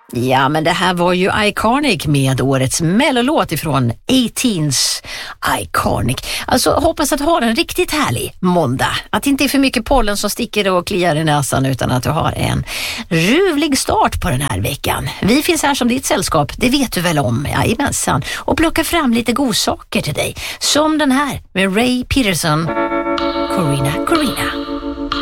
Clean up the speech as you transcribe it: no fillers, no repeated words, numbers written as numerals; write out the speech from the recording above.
Ja, men det här var ju Iconic med årets mellolåt ifrån 18's Iconic. Alltså hoppas att du har en riktigt härlig måndag. Att det inte är för mycket pollen som sticker och kliar i näsan utan att du har en ruvlig start på den här veckan. Vi finns här som ditt sällskap, det vet du väl om, jajamensan. Och plocka fram lite godsaker till dig. Som den här med Ray Peterson, Corina.